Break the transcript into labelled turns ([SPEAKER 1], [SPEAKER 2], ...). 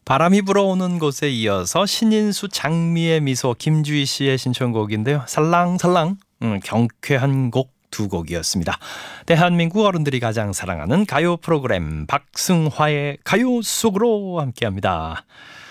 [SPEAKER 1] 바람이 불어오는 곳에 이어서 신인수 장미의 미소 김주희 씨의 신청곡인데요. 살랑살랑 경쾌한 곡 두 곡이었습니다. 대한민국 어른들이 가장 사랑하는 가요 프로그램 박승화의 가요 속으로 함께합니다.